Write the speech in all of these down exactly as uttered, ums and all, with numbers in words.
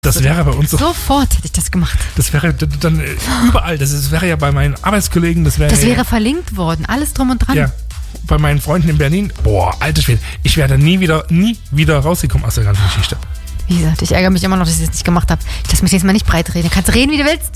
Das wäre bei uns so. Sofort hätte ich das gemacht. Das wäre dann überall. Das, ist, das wäre ja bei meinen Arbeitskollegen. Das wäre, das wäre verlinkt worden. Alles drum und dran. Ja. Bei meinen Freunden in Berlin. Boah, alter Schwede. Ich wäre da nie wieder, nie wieder rausgekommen aus der ganzen Geschichte. Wie gesagt, ich ärgere mich immer noch, dass ich das nicht gemacht habe. Ich lasse mich jetzt mal nicht breit reden. Du kannst reden, wie du willst.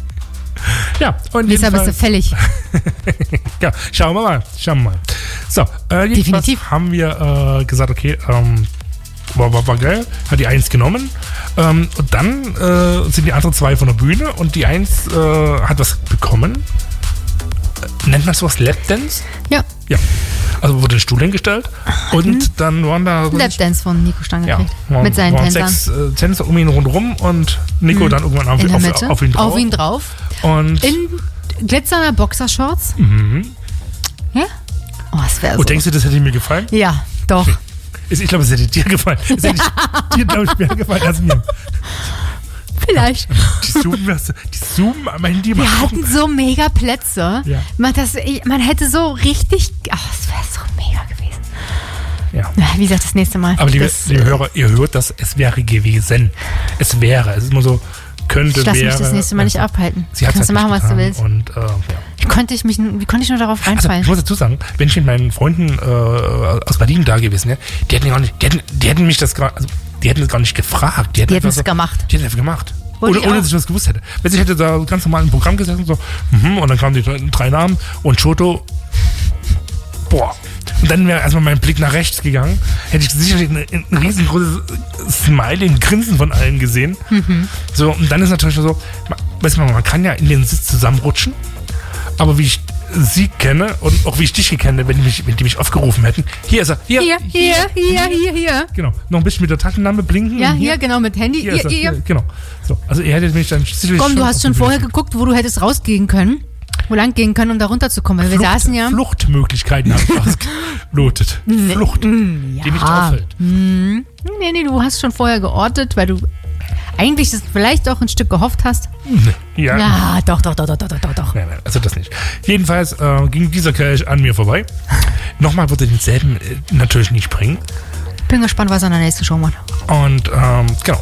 Ja, und Lisa, bist du fällig. Ja, schauen wir mal. Schauen wir mal. So, äh, definitiv haben wir äh, gesagt, okay, ähm, war, war, war geil, hat die Eins genommen. Ähm, und dann äh, sind die anderen zwei von der Bühne und die Eins äh, hat was bekommen. Äh, nennt man sowas Lapdance? Ja. Ja. Also wurde ein Stuhl hingestellt und mhm. dann waren da... Lapdance von Nico Stange ja, gekriegt. waren, mit seinen waren Tänzern. sechs äh, Tänzer um ihn rundherum und Nico mhm. dann irgendwann auf, in der auf, Mitte, auf ihn drauf. Auf ihn drauf. Und in glitzernder Boxershorts. Mhm. Ja? Oh, das wäre so. Und denkst du, das hätte mir gefallen? Ja, doch. Ich glaube, es hätte dir gefallen. Es hätte dir, glaube ich, mehr gefallen als mir. Vielleicht. Die zoomen, die zoomen am Handy. Wir hatten so mega Plätze. Ja. Man, das, man hätte so richtig... Ach, das wäre so mega gewesen. Ja. Wie gesagt, das nächste Mal. Aber liebe, das, liebe Hörer, ihr hört das, es wäre gewesen. Es wäre. Es ist immer so, könnte, ich lasse wäre. mich das nächste Mal nicht also, abhalten. Sie Kannst du machen, was du willst. Und, äh, ja. Wie konnte ich mich, wie konnte ich nur darauf reinfallen? Also, ich muss dazu sagen, wenn ich mit meinen Freunden äh, aus Berlin da gewesen wäre, die hätten, nicht, die hätten, die hätten mich das gar, also, die hätten das gar nicht gefragt. Die hätten, die hätten es so, gemacht. Die hätten es gemacht. Ohne, ohne dass ich was gewusst hätte. Wenn ich hätte da ganz normal im Programm gesessen und so, mhm, und dann kamen die drei, drei Namen und Choto, boah. Und dann wäre erstmal mein Blick nach rechts gegangen, hätte ich sicherlich ein, ein riesengroßes Smiley, ein Grinsen von allen gesehen. Mhm. So, und dann ist natürlich so, weißt du, man kann ja in den Sitz zusammenrutschen, aber wie ich sie kenne und auch wie ich dich kenne, wenn die mich, wenn die mich aufgerufen hätten. Hier ist er. Hier, hier, hier, hier, hier, hier. Genau. Noch ein bisschen mit der Taschenlampe blinken. Ja, hier, hier, genau, mit Handy. Hier, hier, hier, hier. hier. Genau. So, also ihr hättet mich dann sicherlich... Komm, du hast schon vorher geguckt, wo du hättest rausgehen können. Wo lang gehen können, um da runterzukommen. Weil wir Flucht, saßen ja... Fluchtmöglichkeiten habe ich ausgelotet. Flucht, mm, ja. die nicht auffällt. Mm, nee, nee, du hast schon vorher geortet, weil du eigentlich das vielleicht auch ein Stück gehofft hast. Ja. Ja, doch, doch, doch, doch, doch, doch, doch. Nein, nein, also das nicht. Jedenfalls äh, ging dieser Kelch an mir vorbei. Nochmal wird er denselben äh, natürlich nicht bringen. Bin gespannt, was er in der nächsten Show macht. Und ähm, genau.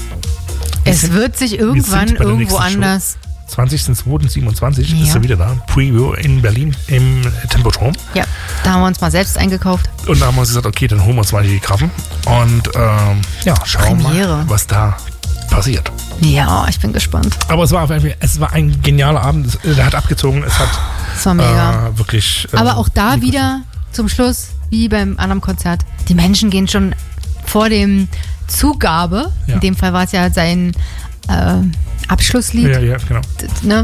Es sind, wird sich irgendwann irgendwo anders... zwanzigsten zweiten siebenundzwanzig ja. ist er wieder da. Preview in Berlin im Tempodrom. Ja, da haben wir uns mal selbst eingekauft. Und da haben wir uns gesagt, okay, dann holen wir uns mal die Krabben. Und ähm, ja, schauen wir mal, was da passiert. Ja, ich bin gespannt. Aber es war auf jeden Fall, es war ein genialer Abend. Der hat abgezogen. Es hat das war mega. Äh, wirklich. Äh, Aber auch da wieder zum Schluss, wie beim anderen Konzert, die Menschen gehen schon vor dem Zugabe. Ja. In dem Fall war es ja sein äh, Abschlusslied. Ja, ja, genau. Ne?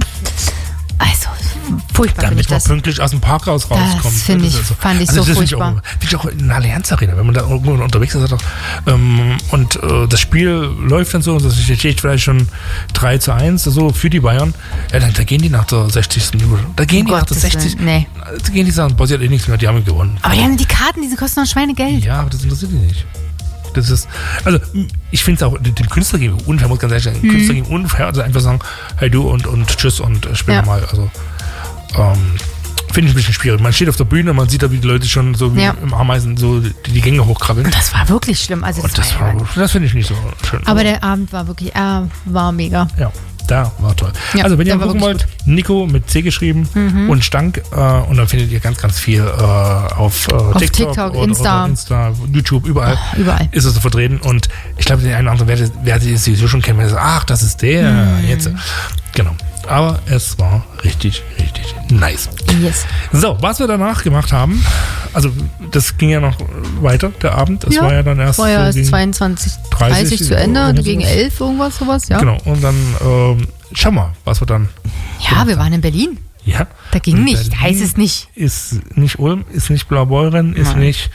Also, furchtbar damit finde ich man das. pünktlich aus dem Parkhaus rauskommt. Das finde ich, also, fand ich also so das furchtbar. Finde ich auch in der Allianz Arena, wenn man da irgendwo unterwegs ist, ähm, und äh, das Spiel läuft dann so, und das steht vielleicht schon drei zu eins so für die Bayern, ja, dann da gehen die nach der sechzigsten Minute. Da gehen um die nach der sechzigsten Nee. Da gehen die sagen, passiert eh nichts mehr, die haben gewonnen. Aber die haben die Karten, die kosten noch Schweinegeld. Ja, aber das interessiert die nicht. Das ist, also ich finde es auch dem Künstler gegenüber unfair, muss ganz ehrlich sagen, dem hm. Künstler gegenüber unfair, also einfach sagen, hey du und, und tschüss und äh, spiel ja. mal. Also ähm, finde ich ein bisschen schwierig. Man steht auf der Bühne, man sieht da, wie die Leute schon so wie ja. im Ameisen so die, die Gänge hochkrabbeln. Und das war wirklich schlimm. Also das, und das, war, war, das finde ich nicht so schön. Aber der Abend war wirklich, er äh, war mega. Ja. Da war toll. Ja, also wenn ihr gucken wollt, gut. Nico mit C geschrieben mhm. und Stank äh, und dann findet ihr ganz, ganz viel äh, auf, äh, auf TikTok, TikTok oder, Insta. Oder Insta, YouTube, überall, oh, überall ist es so vertreten und ich glaube, den einen oder anderen werdet, werdet ihr sowieso schon kennen, wenn ihr sagt, ach, das ist der, mhm. jetzt. Genau. Aber es war richtig, richtig nice. Yes. So, was wir danach gemacht haben, also das ging ja noch weiter, der Abend. Das ja, war ja dann erst war ja so zweiundzwanzig dreißig zu Ende, gegen elf irgendwas, sowas, ja. Genau, und dann ähm, schau mal, was wir dann... Ja, wir waren in Berlin. Ja. Da ging nicht, Berlin heißt es nicht. Ist nicht Ulm, ist nicht Blaubeuren, ist Nein. nicht...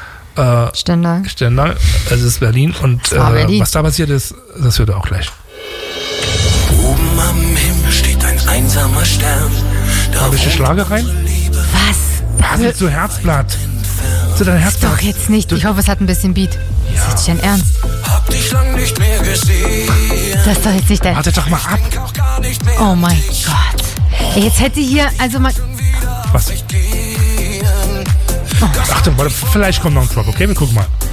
Äh, Stendal. Stendal, es ist Berlin und äh, Berlin. Was da passiert ist, das hört ihr auch gleich. Oben am Himmel steht ein einsamer Stern. Da Habe ich die Schlager rein? Was? Was ist so Herzblatt? Zu deinem Herzblatt? Doch jetzt nicht. Ich hoffe, es hat ein bisschen Beat. Ja. Das ist dein Ernst. Hab dich lang nicht mehr gesehen. Das ist doch jetzt nicht dein... Warte doch mal ab. Oh mein Gott. Ey, jetzt hätte hier... Also mal... Was? Oh. Achtung, warte, vielleicht kommt noch ein Drop, okay? Wir gucken mal.